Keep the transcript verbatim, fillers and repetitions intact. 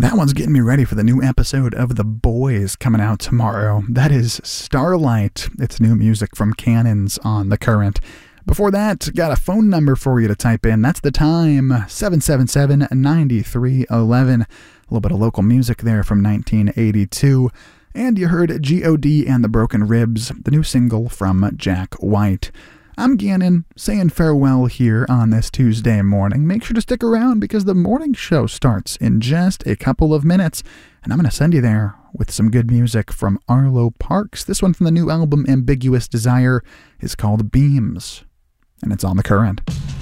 That one's getting me ready for the new episode of The Boys coming out tomorrow. That is Starlight. It's new music from Cannons on The Current. Before that, got a phone number for you to type in. That's the time, seven seven seven, nine three one one. A little bit of local music there from nineteen eighty-two. And you heard G O D and the Broken Ribs, the new single from Jack White. I'm Gannon, saying farewell here on this Tuesday morning. Make sure to stick around because the morning show starts in just a couple of minutes, and I'm going to send you there with some good music from Arlo Parks. This one from the new album Ambiguous Desire is called Beams, and it's on The Current.